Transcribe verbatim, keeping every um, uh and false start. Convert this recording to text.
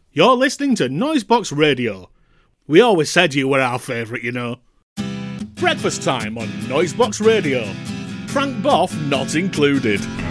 You're listening to Noisebox Radio. We always said you were our favourite, you know. Breakfast time on Noisebox Radio. Frank Boff not included.